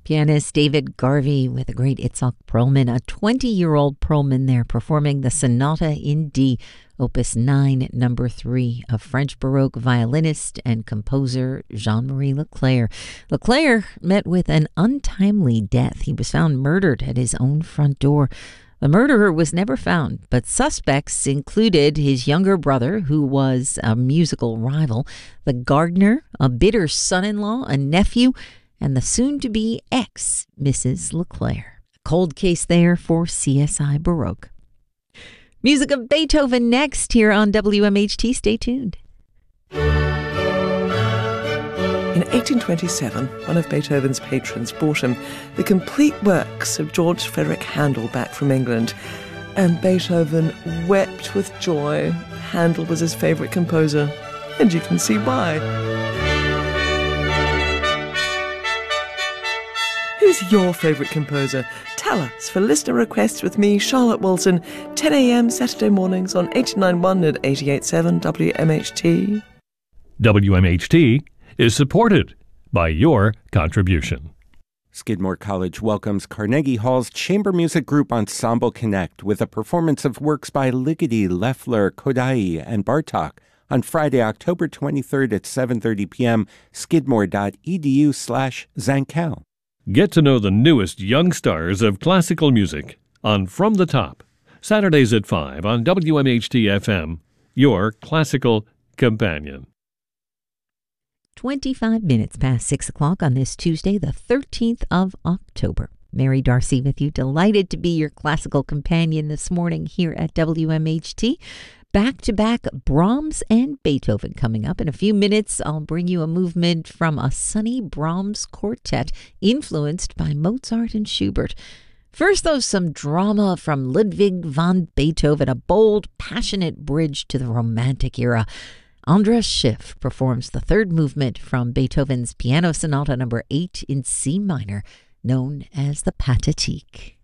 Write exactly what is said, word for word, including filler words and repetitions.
Pianist David Garvey with a great Itzhak Perlman, a twenty-year-old Perlman there performing the Sonata in D, Opus nine, number three, of French Baroque violinist and composer Jean-Marie Leclair. Leclair met with an untimely death. He was found murdered at his own front door. The murderer was never found, but suspects included his younger brother, who was a musical rival, the gardener, a bitter son-in-law, a nephew, and the soon-to-be ex Missus Leclair. Cold case there for C S I Baroque. Music of Beethoven next here on W M H T. Stay tuned. In eighteen twenty-seven, one of Beethoven's patrons brought him the complete works of George Frederick Handel back from England, and Beethoven wept with joy. Handel was his favourite composer, and you can see why. Who's your favourite composer? Tell us for listener requests with me, Charlotte Wilson, ten a.m. Saturday mornings on eighty-nine point one and eighty-eight point seven W M H T. W M H T is supported by your contribution. Skidmore College welcomes Carnegie Hall's Chamber Music Group Ensemble Connect with a performance of works by Ligeti, Loeffler, Kodály, and Bartók on Friday, October twenty-third at seven thirty p.m. skidmore.edu slash Zankel. Get to know the newest young stars of classical music on From the Top, Saturdays at five on W M H T F M, your classical companion. twenty-five minutes past six o'clock on this Tuesday, the thirteenth of October. Mary Darcy with you, delighted to be your classical companion this morning here at W M H T. Back-to-back Brahms and Beethoven coming up. In a few minutes, I'll bring you a movement from a sunny Brahms quartet influenced by Mozart and Schubert. First, though, some drama from Ludwig van Beethoven, a bold, passionate bridge to the Romantic era. Andras Schiff performs the third movement from Beethoven's Piano Sonata number eight in C minor, known as the Pathetique.